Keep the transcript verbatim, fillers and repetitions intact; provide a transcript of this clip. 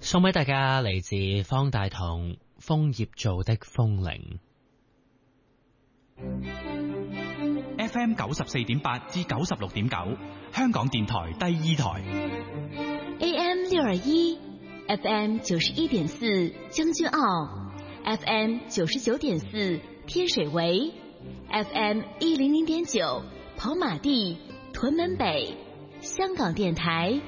送俾大家嚟自方大同楓葉做的風鈴。 F M 九十四點八至九十六點九，香港電台第二台。 A M 六二一，F M 九十一點四將軍澳 ，F M 九十九點四天水圍 ，F M 一零零點九跑馬地、屯門北。香港電台